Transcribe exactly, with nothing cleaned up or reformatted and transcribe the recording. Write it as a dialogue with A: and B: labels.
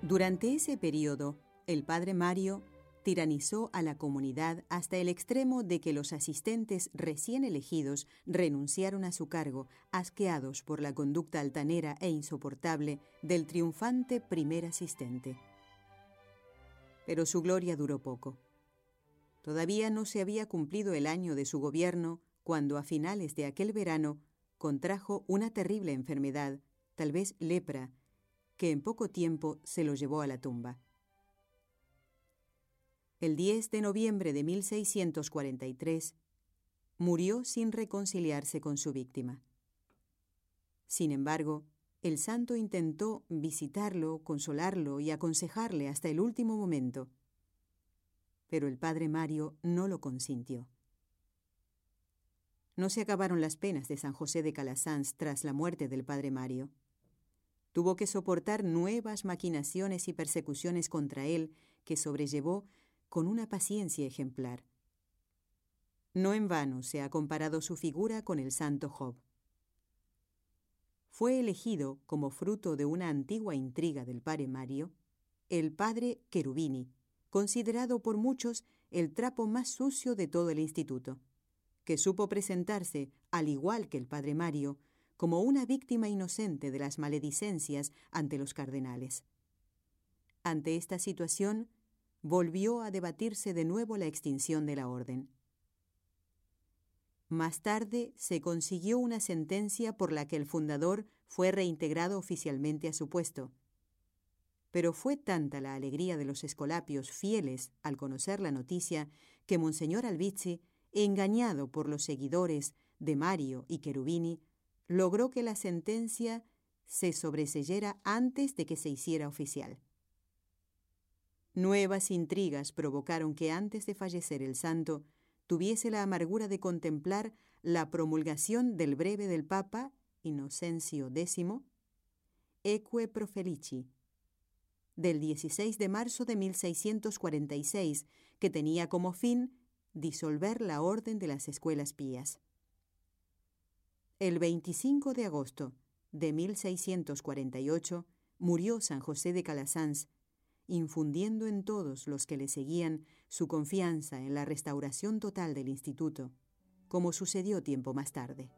A: Durante ese periodo, el padre Mario tiranizó a la comunidad hasta el extremo de que los asistentes recién elegidos renunciaron a su cargo, asqueados por la conducta altanera e insoportable del triunfante primer asistente. Pero su gloria duró poco. Todavía no se había cumplido el año de su gobierno cuando, a finales de aquel verano, contrajo una terrible enfermedad, tal vez lepra, que en poco tiempo se lo llevó a la tumba. El diez de noviembre de mil seiscientos cuarenta y tres, murió sin reconciliarse con su víctima. Sin embargo, el santo intentó visitarlo, consolarlo y aconsejarle hasta el último momento, pero el padre Mario no lo consintió. No se acabaron las penas de San José de Calasanz tras la muerte del padre Mario. Tuvo que soportar nuevas maquinaciones y persecuciones contra él que sobrellevó con una paciencia ejemplar. No en vano se ha comparado su figura con el santo Job. Fue elegido, como fruto de una antigua intriga del padre Mario, el padre Cherubini, considerado por muchos el trapo más sucio de todo el instituto, que supo presentarse, al igual que el padre Mario, como una víctima inocente de las maledicencias ante los cardenales. Ante esta situación, volvió a debatirse de nuevo la extinción de la orden. Más tarde se consiguió una sentencia por la que el fundador fue reintegrado oficialmente a su puesto. Pero fue tanta la alegría de los escolapios fieles al conocer la noticia que Monseñor Albizzi, engañado por los seguidores de Mario y Cherubini, logró que la sentencia se sobreseyera antes de que se hiciera oficial. Nuevas intrigas provocaron que antes de fallecer el santo tuviese la amargura de contemplar la promulgación del breve del Papa Inocencio X, Eque Profelici, del dieciséis de marzo de mil seiscientos cuarenta y seis, que tenía como fin disolver la orden de las escuelas pías. El veinticinco de agosto de mil seiscientos cuarenta y ocho murió San José de Calasanz, infundiendo en todos los que le seguían su confianza en la restauración total del instituto, como sucedió tiempo más tarde.